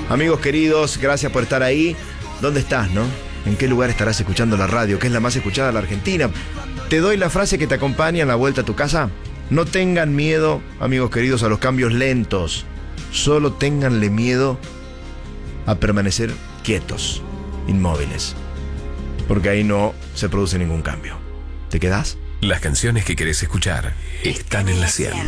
Amigos queridos, gracias por estar ahí. ¿Dónde estás, no? ¿En qué lugar estarás escuchando la radio, que es la más escuchada de la Argentina? Te doy la frase que te acompaña en la vuelta a tu casa. No tengan miedo, amigos queridos, a los cambios lentos. Solo ténganle miedo a permanecer quietos, inmóviles. Porque ahí no se produce ningún cambio. ¿Te quedás? Las canciones que querés escuchar están en la 100.